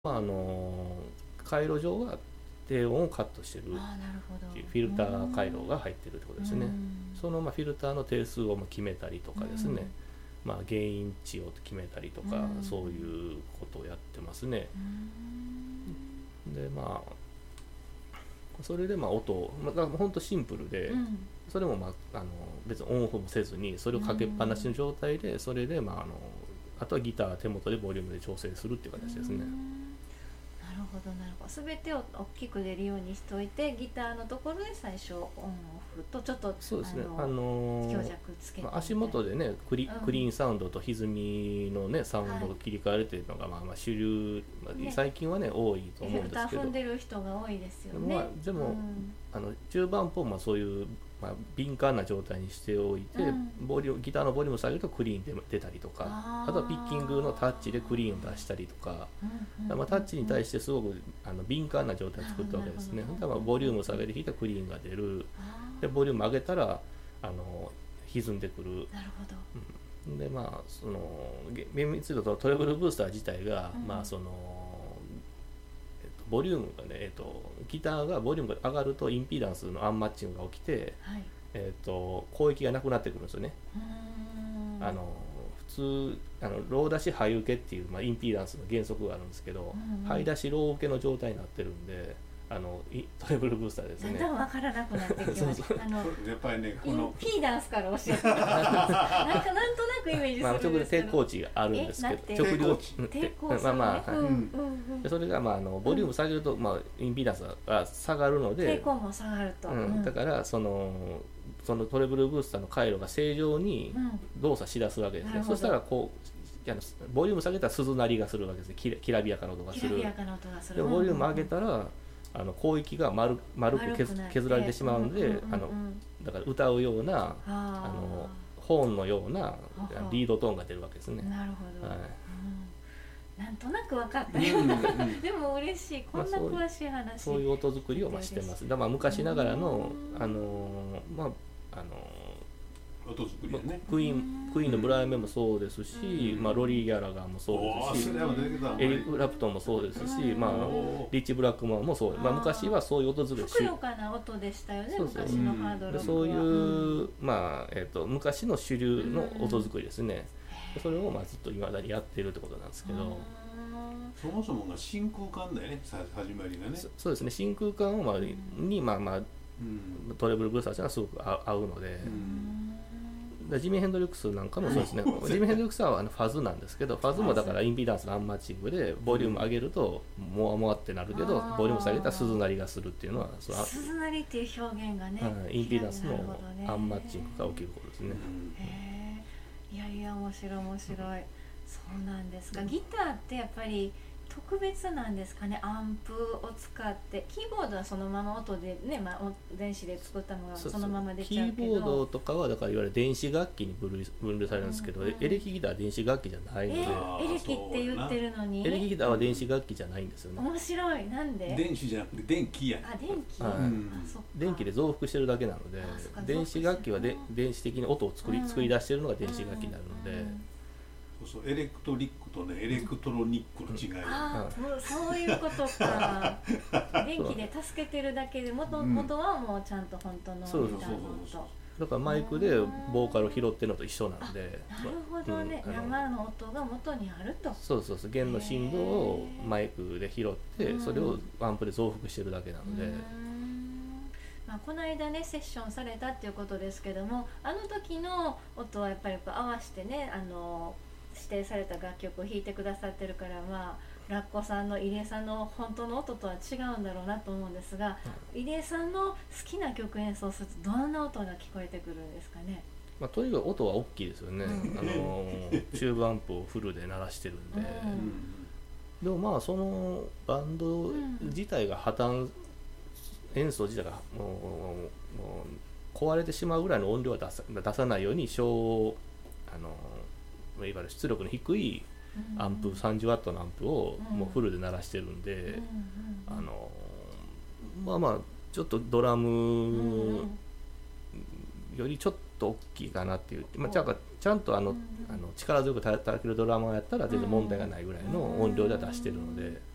回路上は低音をカットしてるああ、なるほど。 っていうフィルター回路が入ってるってことですね。そのフィルターの定数を決めたりとかですね、原因値を決めたりとか、そういうことをやってますね。でそれで音を、ほんとシンプルで、それも別にオンオフもせずにそれをかけっぱなしの状態で、それであとはギター手元でボリュームで調整するっていう形ですね。 なるほどなるほど。全てを大きく出るようにしておいて、ギターのところで最初オンオフとちょっとそうですね、 強弱つけて足元でねクリーンサウンドと歪みのねサウンドを切り替えるっていうのが主流、最近はね多いと思うんですけど、 フィルター踏んでる人が多いですよね。 でも、中盤ポンそういう、敏感な状態にしておいて、ギターのボリュームを下げるとクリーンで出たりとか、あとはピッキングのタッチでクリーンを出したりとか、タッチに対してすごく敏感な状態を作ったわけですね。だからボリュームを下げて弾いたらクリーンが出る、でボリューム上げたら歪んでくる。 なるほど。 でその厳密に言うとトレブルブースター自体が、ボリュームがね、ギターがボリュームが上がるとインピーダンスのアンマッチングが起きて、広域がなくなってくるんですよね。普通ロー出しハイ受けっていう、インピーダンスの原則があるんですけど、ハイ出しロー受けの状態になってるんで、トレブルブースターですね。 だんだん分からなくなってきました。やっぱりね、 インピーダンスから教えてなんとなくイメージするんですけど、 直で抵抗値があるんですけど、 抵抗値それがボリューム下げると、インピーダンスが下がるので、 抵抗も下がると、 だからそのトレブルブースターの回路が正常に動作しだすわけですね。そしたらボリューム下げたら鈴鳴りがするわけですね。きらびやかな音がする。でボリューム上げたら広域が丸く削られてしまうので、だから歌うようなホーンのようなリードトーンが出るわけですね。 なるほど、なんとなく分かったようなでも嬉しい、こんな詳しい話、 そういう音作りをしてます。だから昔ながらの音作りね、 クイーンのブライアン・メイもそうですし、ロリー・ギャラガーもそうですし、エリック・クラプトンもそうですし、リッチ・ブラックマンもそう、昔はそういう音作り、 ふくよかな音でしたよね、昔のハードロックは。 そういう、昔の主流の音作りですね。それをずっといまだにやってるってことなんですけど、 そもそもが真空管だよね、始まりがね。 そうですね、真空管をにトレブルブースターというのはすごく合うので、ジミー・ヘンドリックスなんかもそうですね。ジミー・ヘンドリックスはファズなんですけど、ファズもだからインピーダンスのアンマッチングでボリューム上げるとモワモワってなるけど、ボリューム下げたら鈴鳴りがするっていうのは、 鈴鳴りっていう表現がね、 インピーダンスのアンマッチングが起きることですね。 いやいや、面白い面白い。そうなんですか。ギターってやっぱり特別なんですかね。アンプを使って、キーボードはそのまま音でね、電子で作ったものがそのまま出ちゃうけど、 キーボードとかはだからいわゆる電子楽器に分類されるんですけど、エレキギターは電子楽器じゃないので、 エレキって言ってるのに、 エレキギターは電子楽器じゃないんですよね。 面白い。なんで？ 電子じゃなくて電気や。 電気で増幅してるだけなので、電子楽器は電子的に音を作り出してるのが電子楽器になるので。 そうエレクトリックとね、エレクトロニックの違い。 そういうことか。電気で助けてるだけで、元はもうちゃんと本当のギターの音。 だからマイクでボーカルを拾ってるのと一緒なので。 なるほどね。生の音が元にあると。 そう弦の振動をマイクで拾って、それをアンプで増幅してるだけなので。 この間ねセッションされたっていうことですけども、あの時の音はやっぱり合わせてね、指定された楽曲を弾いてくださってるから、ラッコさんの入江さんの本当の音とは違うんだろうなと思うんですが、入江さんの好きな曲演奏するとどんな音が聞こえてくるんですかね。 とにかく音は大きいですよね。チューブアンプをフルで鳴らしてるんで、でもそのバンド自体が破綻、演奏自体がもう壊れてしまうぐらいの音量は出さないようにいわゆる出力の低いアンプ、30ワットのアンプをもうフルで鳴らしてるんで、ちょっとドラムよりちょっと大きいかなっていう、ちゃんと力強く叩けるドラマーやったら全然問題がないぐらいの音量で出してるので。